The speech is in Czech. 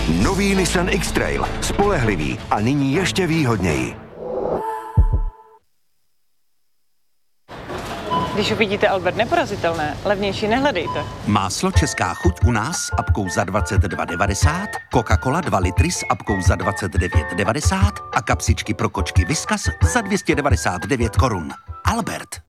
Nový Nissan X-Trail. Spolehlivý a nyní ještě výhodněji. Když uvidíte Albert neporazitelné, levnější nehledejte. Máslo Česká chuť u nás s apkou za 22,90, Coca-Cola 2 litry s apkou za 29,90 a kapsičky pro kočky Whiskas za 299 korun. Albert.